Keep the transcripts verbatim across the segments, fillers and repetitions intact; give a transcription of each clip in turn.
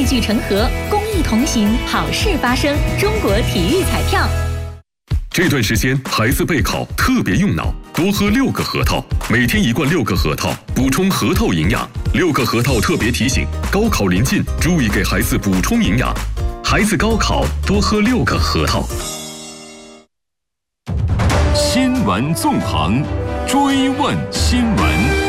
汇聚成河，公益同行，好事发生。中国体育彩票。 这段时间孩子备考特别用脑，多喝六个核桃，每天一罐六个核桃，补充核桃营养。六个核桃特别提醒：高考临近，注意给孩子补充营养。孩子高考多喝六个核桃。 新闻纵横，追问新闻。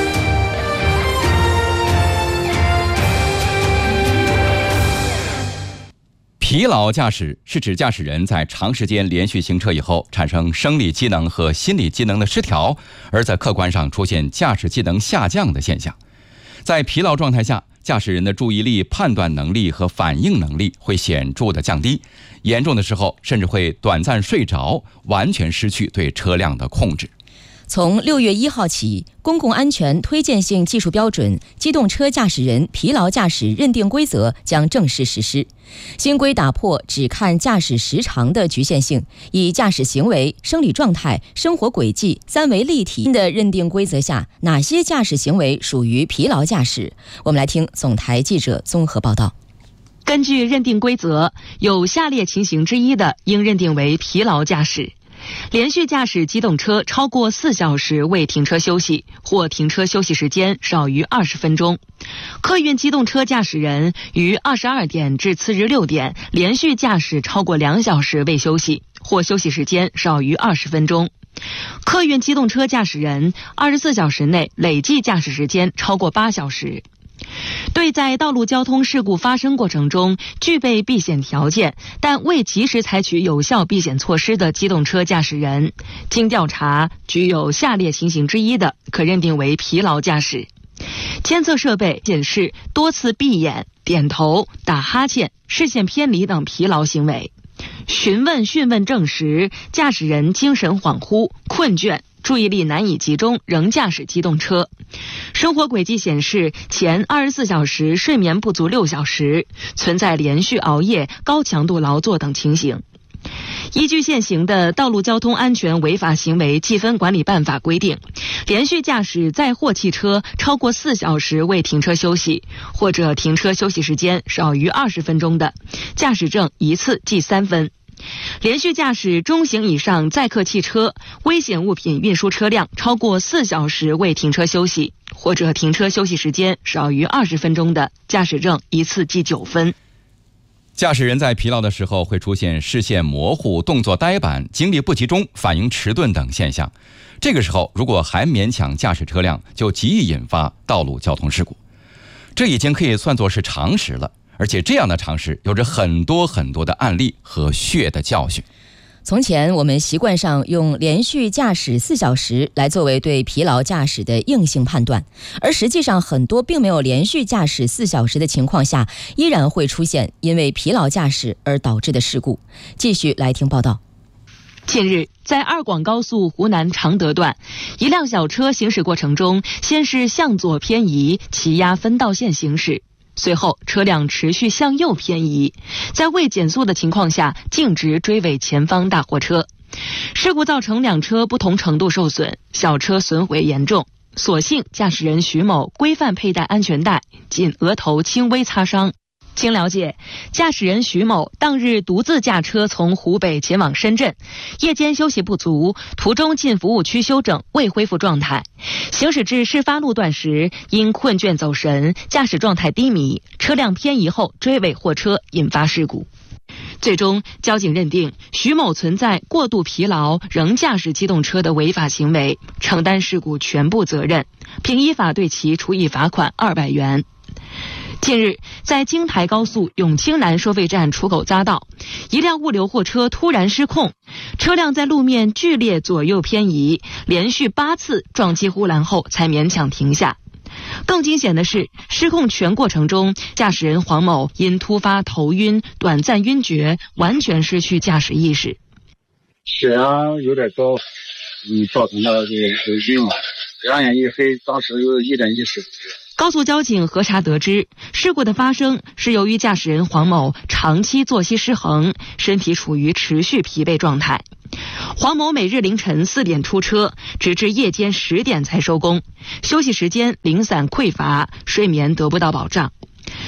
疲劳驾驶是指驾驶人在长时间连续行车以后产生生理机能和心理机能的失调，而在客观上出现驾驶技能下降的现象。在疲劳状态下，驾驶人的注意力、判断能力和反应能力会显著的降低，严重的时候甚至会短暂睡着，完全失去对车辆的控制。 从六月一号起，公共安全推荐性技术标准《机动车驾驶人疲劳驾驶认定规则》将正式实施。新规打破只看驾驶时长的局限性，以驾驶行为、生理状态、生活轨迹三维立体的认定规则下，哪些驾驶行为属于疲劳驾驶？我们来听总台记者综合报道。 根据认定规则，有下列情形之一的，应认定为疲劳驾驶：连续驾驶机动车超过四小时未停车休息，或停车休息时间少于二十分钟；客运机动车驾驶人于二十二点至次日六点连续驾驶超过两小时未休息，或休息时间少于二十分钟；客运机动车驾驶人二十四小时内累计驾驶时间超过八小时。对在道路交通事故发生过程中具备避险条件但未及时采取有效避险措施的机动车驾驶人，经调查具有下列情形之一的，可认定为疲劳驾驶：监测设备显示多次闭眼、点头、打哈欠、视线偏离等疲劳行为；询问讯问证实驾驶人精神恍惚、困倦、注意力难以集中，仍驾驶机动车；生活轨迹显示前二十四小时睡眠不足六小时，存在连续熬夜、高强度劳作等情形。依据现行的《道路交通安全违法行为记分管理办法》规定，连续驾驶载货汽车超过四小时未停车休息，或者停车休息时间少于二十分钟的，驾驶证一次记三分；连续驾驶中型以上载客汽车、危险物品运输车辆超过四小时未停车休息，或者停车休息时间少于二十分钟的，驾驶证一次记九分。 驾驶人在疲劳的时候会出现视线模糊、动作呆板、精力不集中、反应迟钝等现象。这个时候如果还勉强驾驶车辆，就极易引发道路交通事故。这已经可以算作是常识了，而且这样的常识有着很多很多的案例和血的教训。 从前我们习惯上用连续驾驶四小时来作为对疲劳驾驶的硬性判断，而实际上很多并没有连续驾驶四小时的情况下，依然会出现因为疲劳驾驶而导致的事故。继续来听报道。 近日，在二广高速湖南常德段，一辆小车行驶过程中，先是向左偏移，骑压分道线行驶，随后车辆持续向右偏移，在未减速的情况下径直追尾前方大货车。事故造成两车不同程度受损，小车损毁严重，所幸驾驶人徐某规范佩戴安全带，仅额头轻微擦伤。经了解，驾驶人徐某当日独自驾车从湖北前往深圳，夜间休息不足，途中进服务区休整，未恢复状态。行驶至事发路段时，因困倦走神，驾驶状态低迷，车辆偏移后追尾货车，引发事故。最终，交警认定徐某存在过度疲劳仍驾驶机动车的违法行为，承担事故全部责任，并依法对其处以罚款二百元。近日，在京台高速永清南收费站出口匝道，一辆物流货车突然失控，车辆在路面剧烈左右偏移，连续八次撞击护栏后才勉强停下。更惊险的是，失控全过程中，驾驶人黄某因突发头晕、短暂晕厥，完全失去驾驶意识。 血压有点高，嗯，造成了这个晕了，两眼一黑，当时有一点意识。 高速交警核查得知，事故的发生是由于驾驶人黄某长期作息失衡，身体处于持续疲惫状态。黄某每日凌晨四点出车，直至夜间十点才收工，休息时间零散匮乏，睡眠得不到保障。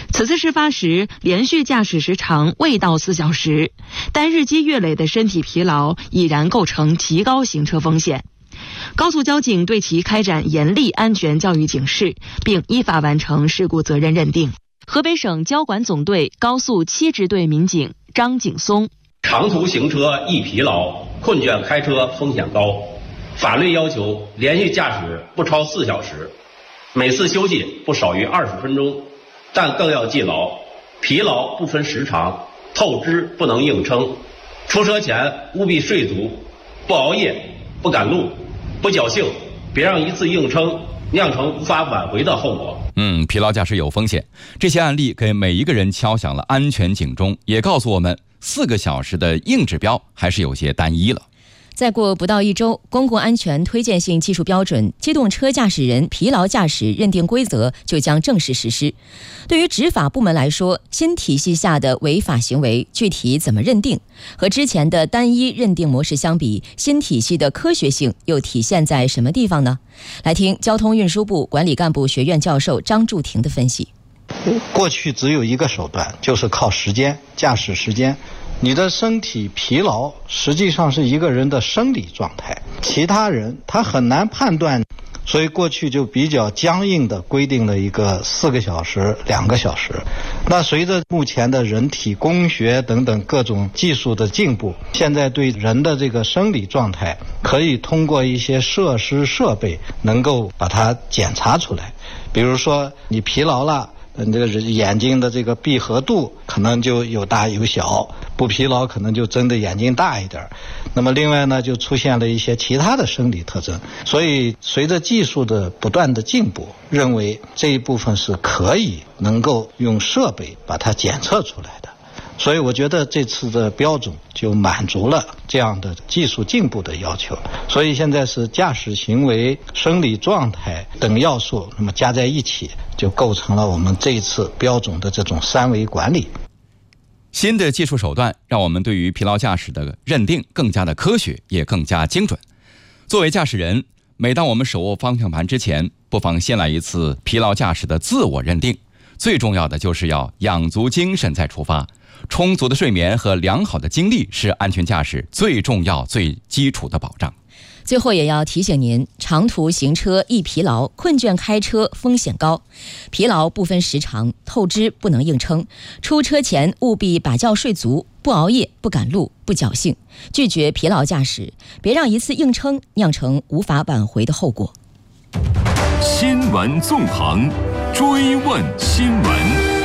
此次事发时，连续驾驶时长未到四小时，但日积月累的身体疲劳已然构成提高行车风险。高速交警对其开展严厉安全教育警示，并依法完成事故责任认定。河北省交管总队高速七支队民警张景松： 长途行车易疲劳，困倦开车风险高。法律要求连续驾驶不超四小时，每次休息不少于二十分钟，但更要记牢，疲劳不分时长，透支不能硬撑。出车前务必睡足，不熬夜，不赶路，不侥幸，别让一次硬撑酿成无法挽回的后果。 嗯，疲劳驾驶有风险。这些案例给每一个人敲响了安全警钟，也告诉我们四个小时的硬指标还是有些单一了。 再过不到一周，公共安全推荐性技术标准《机动车驾驶人疲劳驾驶认定规则》就将正式实施。对于执法部门来说，新体系下的违法行为具体怎么认定？和之前的单一认定模式相比，新体系的科学性又体现在什么地方呢？来听交通运输部管理干部学院教授张柱廷的分析。 过去只有一个手段，就是靠时间，驾驶时间。你的身体疲劳实际上是一个人的生理状态，其他人他很难判断，所以过去就比较僵硬的规定了一个四个小时、两个小时。那随着目前的人体工学等等各种技术的进步，现在对人的这个生理状态可以通过一些设施设备能够把它检查出来。比如说你疲劳了，你这个眼睛的这个闭合度可能就有大有小，不疲劳可能就真的眼睛大一点。那么另外呢，就出现了一些其他的生理特征。所以随着技术的不断的进步，认为这一部分是可以能够用设备把它检测出来的。所以我觉得这次的标准就满足了这样的技术进步的要求。所以现在是驾驶行为、生理状态等要素，那么加在一起，就构成了我们这一次标准的这种三维管理。 新的技术手段让我们对于疲劳驾驶的认定更加的科学，也更加精准。作为驾驶人，每当我们手握方向盘之前，不妨先来一次疲劳驾驶的自我认定。最重要的就是要养足精神再出发。充足的睡眠和良好的精力是安全驾驶最重要、最基础的保障。 最后也要提醒您，长途行车易疲劳，困倦开车风险高。疲劳不分时长，透支不能硬撑。出车前务必把觉睡足，不熬夜，不赶路，不侥幸，拒绝疲劳驾驶，别让一次硬撑酿成无法挽回的后果。 新闻纵横，追问新闻。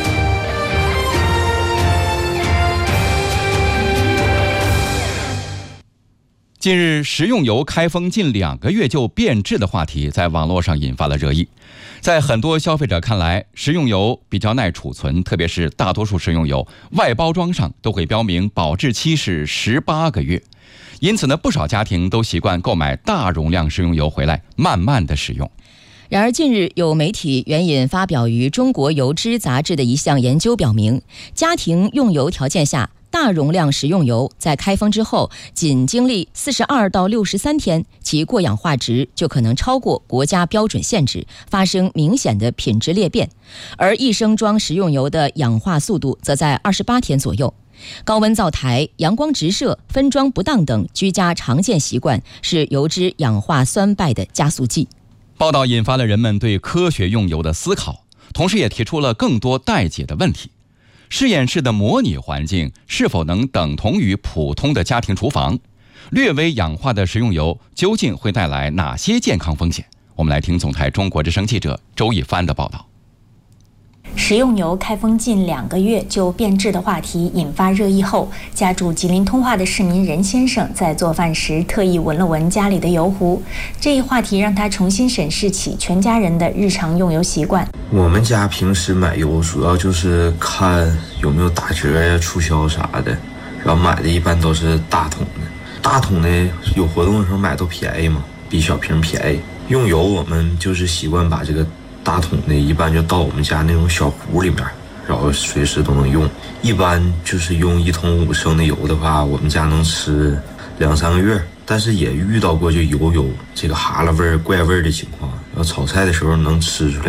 近日，食用油开封近两个月就变质的话题在网络上引发了热议。在很多消费者看来，食用油比较耐储存，特别是大多数食用油外包装上都会标明保质期是十八个月。因此呢，不少家庭都习惯购买大容量食用油回来慢慢的使用。 然而近日有媒体援引发表于中国油脂杂志的一项研究表明，家庭用油条件下，大容量食用油在开封之后，仅经历四十二到六十三天，其过氧化值就可能超过国家标准限值，发生明显的品质裂变。而一升装食用油的氧化速度则在二十八天左右。高温灶台、阳光直射、分装不当等居家常见习惯是油脂氧化酸败的加速剂。 报道引发了人们对科学用油的思考，同时也提出了更多待解的问题。实验室的模拟环境是否能等同于普通的家庭厨房？略微氧化的食用油究竟会带来哪些健康风险？我们来听总台中国之声记者周一帆的报道。 食用油开封近两个月就变质的话题引发热议后，家住吉林通化的市民任先生在做饭时特意闻了闻家里的油壶，这一话题让他重新审视起全家人的日常用油习惯。 我们家平时买油主要就是看有没有打折呀、促销啥的，然后买的一般都是大桶的。大桶的有活动的时候买都便宜嘛，比小瓶便宜。用油我们就是习惯把这个大桶的一般就倒我们家那种小壶里面，然后随时都能用。一般就是用一桶五升的油的话，我们家能吃两三个月。但是也遇到过就油有这个哈喇味儿、怪味儿的情况，然后炒菜的时候能吃出来。